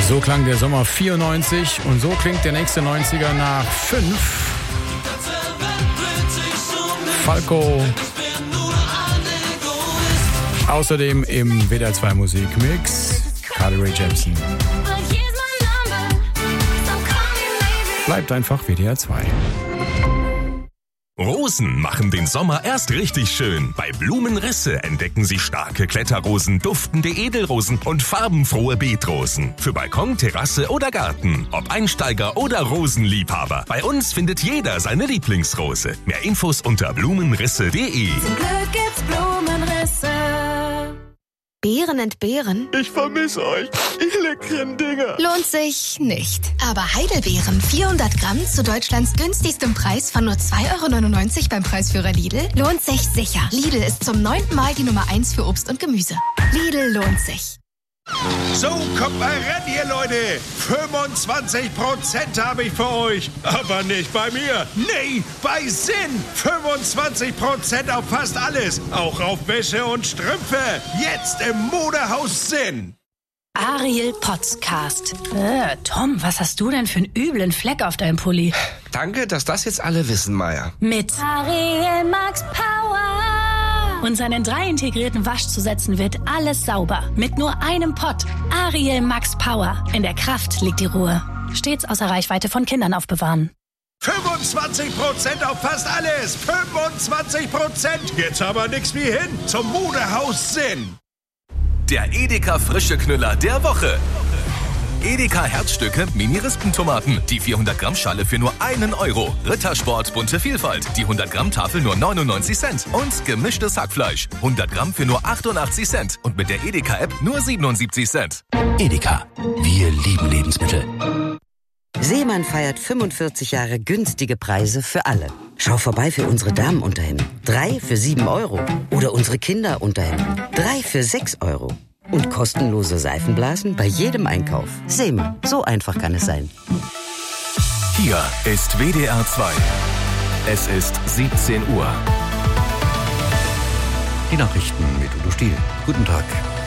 So klang der Sommer 94 und so klingt der nächste 90er nach 5. Falco. Außerdem im WDR 2 Musikmix Carly Rae Jepsen. Bleibt einfach WDR 2. Rosen machen den Sommer erst richtig schön. Bei Blumenrisse entdecken Sie starke Kletterrosen, duftende Edelrosen und farbenfrohe Beetrosen. Für Balkon, Terrasse oder Garten. Ob Einsteiger oder Rosenliebhaber. Bei uns findet jeder seine Lieblingsrose. Mehr Infos unter blumenrisse.de. Zum Glück gibt's Blumenrisse. Beeren entbehren? Ich vermisse euch, ihr leckeren Dinger. Lohnt sich nicht. Aber Heidelbeeren 400 Gramm zu Deutschlands günstigstem Preis von nur 2,99 € beim Preisführer Lidl lohnt sich sicher. Lidl ist zum 9. Mal die Nummer 1 für Obst und Gemüse. Lidl lohnt sich. So, kommt mal ran hier, Leute. 25% habe ich für euch. Aber nicht bei mir. Nee, bei Sinn. 25% auf fast alles. Auch auf Wäsche und Strümpfe. Jetzt im Modehaus Sinn. Ariel Podcast. Tom, was hast du denn für einen üblen Fleck auf deinem Pulli? Danke, dass das jetzt alle wissen, Maya. Mit Ariel Max Power. Und seinen 3 integrierten Waschzusätzen wird alles sauber. Mit nur einem Pott. Ariel Max Power. In der Kraft liegt die Ruhe. Stets außer Reichweite von Kindern aufbewahren. 25% auf fast alles. 25%. Jetzt aber nix wie hin zum Modehaus Sinn. Der Edeka frische Knüller der Woche. Edeka Herzstücke Mini-Rispentomaten. Die 400 Gramm Schale für nur 1 €. Rittersport bunte Vielfalt. Die 100 Gramm Tafel nur 99 Cent. Und gemischtes Hackfleisch. 100 Gramm für nur 88 Cent. Und mit der Edeka-App nur 77 Cent. Edeka. Wir lieben Lebensmittel. Seemann feiert 45 Jahre günstige Preise für alle. Schau vorbei für unsere Damenunterhemden. 3 für 7 € Oder unsere Kinderunterhemden. 3 für 6 €. Und kostenlose Seifenblasen bei jedem Einkauf. Seemann, so einfach kann es sein. Hier ist WDR 2. Es ist 17 Uhr. Die Nachrichten mit Udo Stiel. Guten Tag.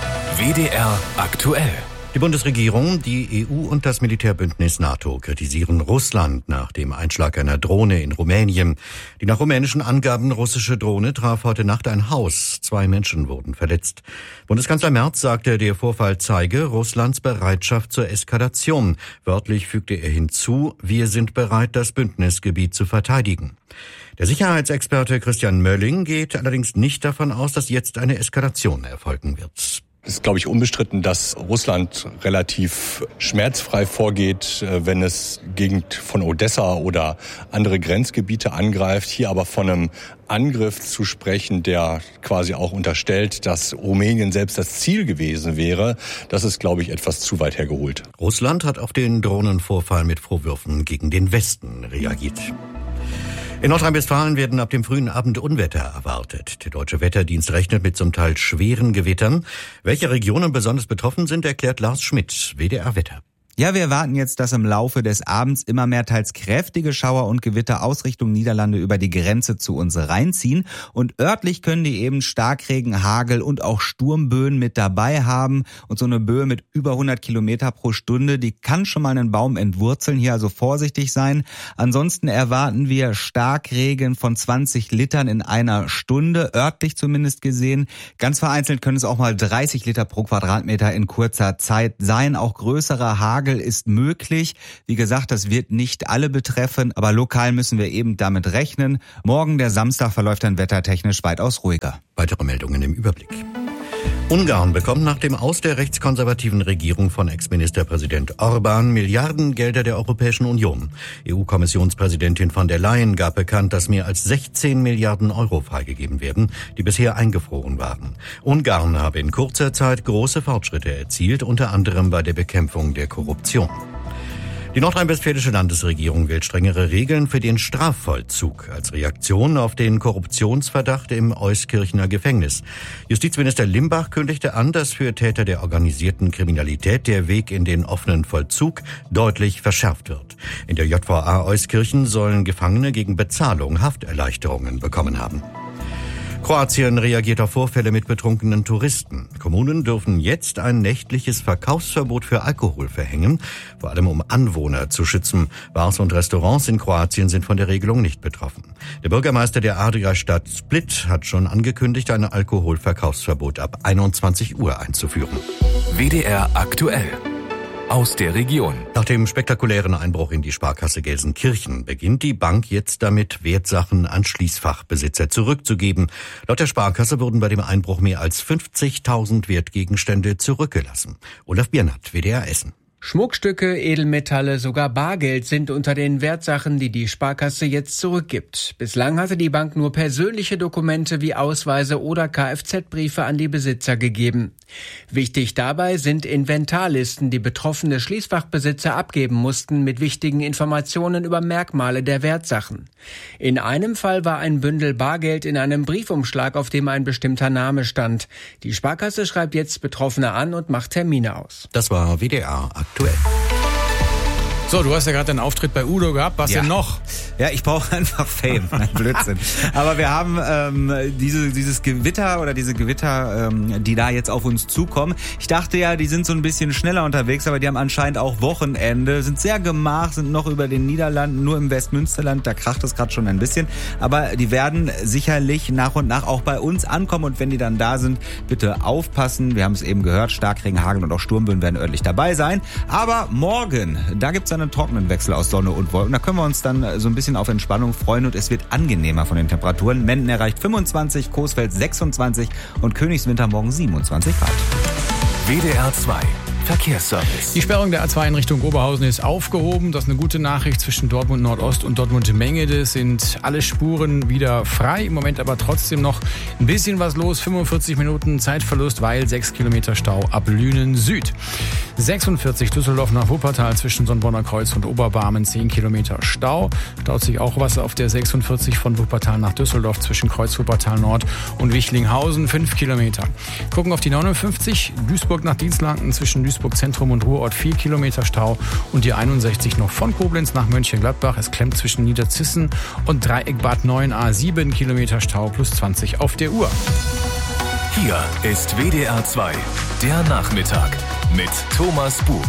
WDR aktuell. Die Bundesregierung, die EU und das Militärbündnis NATO kritisieren Russland nach dem Einschlag einer Drohne in Rumänien. Die nach rumänischen Angaben russische Drohne traf heute Nacht ein Haus. 2 Menschen wurden verletzt. Bundeskanzler Merz sagte, der Vorfall zeige Russlands Bereitschaft zur Eskalation. Wörtlich fügte er hinzu, wir sind bereit, das Bündnisgebiet zu verteidigen. Der Sicherheitsexperte Christian Mölling geht allerdings nicht davon aus, dass jetzt eine Eskalation erfolgen wird. Es ist, glaube ich, unbestritten, dass Russland relativ schmerzfrei vorgeht, wenn es Gegend von Odessa oder andere Grenzgebiete angreift. Hier aber von einem Angriff zu sprechen, der quasi auch unterstellt, dass Rumänien selbst das Ziel gewesen wäre, das ist, glaube ich, etwas zu weit hergeholt. Russland hat auf den Drohnenvorfall mit Vorwürfen gegen den Westen reagiert. In Nordrhein-Westfalen werden ab dem frühen Abend Unwetter erwartet. Der Deutsche Wetterdienst rechnet mit zum Teil schweren Gewittern. Welche Regionen besonders betroffen sind, erklärt Lars Schmidt, WDR Wetter. Ja, wir erwarten jetzt, dass im Laufe des Abends immer mehr teils kräftige Schauer und Gewitter aus Richtung Niederlande über die Grenze zu uns reinziehen. Und örtlich können die eben Starkregen, Hagel und auch Sturmböen mit dabei haben. Und so eine Böe mit über 100 Kilometer pro Stunde, die kann schon mal einen Baum entwurzeln. Hier also vorsichtig sein. Ansonsten erwarten wir Starkregen von 20 Litern in einer Stunde, örtlich zumindest gesehen. Ganz vereinzelt können es auch mal 30 Liter pro Quadratmeter in kurzer Zeit sein. Auch größere Hagel ist möglich. Wie gesagt, das wird nicht alle betreffen, aber lokal müssen wir eben damit rechnen. Morgen, der Samstag, verläuft dann wettertechnisch weitaus ruhiger. Weitere Meldungen im Überblick. Ungarn bekommt nach dem Aus der rechtskonservativen Regierung von Ex-Ministerpräsident Orbán Milliardengelder der Europäischen Union. EU-Kommissionspräsidentin von der Leyen gab bekannt, dass mehr als 16 Milliarden Euro freigegeben werden, die bisher eingefroren waren. Ungarn habe in kurzer Zeit große Fortschritte erzielt, unter anderem bei der Bekämpfung der Korruption. Die nordrhein-westfälische Landesregierung will strengere Regeln für den Strafvollzug als Reaktion auf den Korruptionsverdacht im Euskirchener Gefängnis. Justizminister Limbach kündigte an, dass für Täter der organisierten Kriminalität der Weg in den offenen Vollzug deutlich verschärft wird. In der JVA Euskirchen sollen Gefangene gegen Bezahlung Hafterleichterungen bekommen haben. Kroatien reagiert auf Vorfälle mit betrunkenen Touristen. Kommunen dürfen jetzt ein nächtliches Verkaufsverbot für Alkohol verhängen, vor allem um Anwohner zu schützen. Bars und Restaurants in Kroatien sind von der Regelung nicht betroffen. Der Bürgermeister der Adria-Stadt Split hat schon angekündigt, ein Alkoholverkaufsverbot ab 21 Uhr einzuführen. WDR aktuell. Aus der Region. Nach dem spektakulären Einbruch in die Sparkasse Gelsenkirchen beginnt die Bank jetzt damit, Wertsachen an Schließfachbesitzer zurückzugeben. Laut der Sparkasse wurden bei dem Einbruch mehr als 50.000 Wertgegenstände zurückgelassen. Olaf Biernat, WDR Essen. Schmuckstücke, Edelmetalle, sogar Bargeld sind unter den Wertsachen, die die Sparkasse jetzt zurückgibt. Bislang hatte die Bank nur persönliche Dokumente wie Ausweise oder Kfz-Briefe an die Besitzer gegeben. Wichtig dabei sind Inventarlisten, die betroffene Schließfachbesitzer abgeben mussten mit wichtigen Informationen über Merkmale der Wertsachen. In einem Fall war ein Bündel Bargeld in einem Briefumschlag, auf dem ein bestimmter Name stand. Die Sparkasse schreibt jetzt Betroffene an und macht Termine aus. Das war WDR aktuell. So, du hast ja gerade einen Auftritt bei Udo gehabt. Was denn noch? Ja, ich brauche einfach Fame. Nein, Blödsinn. Aber wir haben dieses Gewitter oder diese Gewitter, die da jetzt auf uns zukommen. Ich dachte ja, die sind so ein bisschen schneller unterwegs, aber die haben anscheinend auch Wochenende, sind sehr gemach, sind noch über den Niederlanden, nur im Westmünsterland, da kracht es gerade schon ein bisschen. Aber die werden sicherlich nach und nach auch bei uns ankommen und wenn die dann da sind, bitte aufpassen. Wir haben es eben gehört, Starkregen, Hagel und auch Sturmböen werden örtlich dabei sein. Aber morgen, da gibt's einen trockenen Wechsel aus Sonne und Wolken. Da können wir uns dann so ein bisschen auf Entspannung freuen und es wird angenehmer von den Temperaturen. Menden erreicht 25, Coesfeld 26 und Königswinter morgen 27 Grad. WDR 2 Verkehrsservice. Die Sperrung der A2 in Richtung Oberhausen ist aufgehoben. Das ist eine gute Nachricht. Zwischen Dortmund Nordost und Dortmund Mengede sind alle Spuren wieder frei. Im Moment aber trotzdem noch ein bisschen was los. 45 Minuten Zeitverlust, weil 6 Kilometer Stau ab Lünen Süd. 46 Düsseldorf nach Wuppertal zwischen Sonnborner Kreuz und Oberbarmen 10 Kilometer Stau. Staut sich auch was auf der 46 von Wuppertal nach Düsseldorf zwischen Kreuz Wuppertal Nord und Wichlinghausen 5 Kilometer. Gucken auf die 59 Duisburg nach Dienstlaken zwischen Duisburg Zentrum und Ruhrort 4 Kilometer Stau und die 61 noch von Koblenz nach Mönchengladbach. Es klemmt zwischen Niederzissen und Dreieck Bad 9a 7 Kilometer Stau plus 20 auf der Uhr. Hier ist WDR 2, der Nachmittag mit Thomas Bug.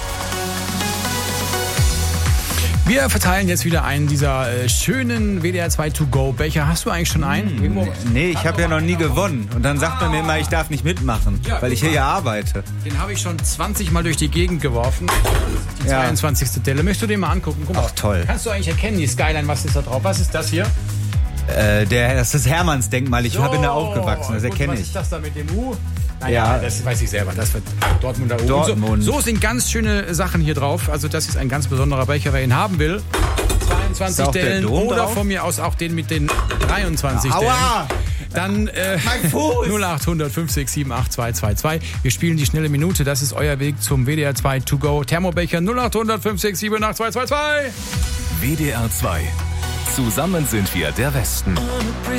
Wir verteilen jetzt wieder einen dieser schönen WDR 2 To-Go-Becher. Hast du eigentlich schon einen? Nee, ich habe ja noch nie gewonnen. Und dann sagt man mir immer, ich darf nicht mitmachen, weil ich hier ja arbeite. Den habe ich schon 20 Mal durch die Gegend geworfen. Die 22. Delle. Möchtest du den mal angucken? Guck mal. Ach, toll. Kannst du eigentlich erkennen, die Skyline, was ist da drauf? Was ist das hier? Das ist Hermannsdenkmal. Ich habe in der aufgewachsen, das erkenne ich. Was ist das da mit dem U? Naja, das weiß ich selber. Das wird Dortmunder U. Dortmund. So sind ganz schöne Sachen hier drauf. Also das ist ein ganz besonderer Becher, wer ihn haben will. 22 Dellen oder drauf? Von mir aus auch den mit den 23 Dellen. Dann 0800 567 8222. Wir spielen die schnelle Minute. Das ist euer Weg zum WDR 2 To Go Thermobecher 0800 567 8222. WDR 2. Zusammen sind wir der Westen.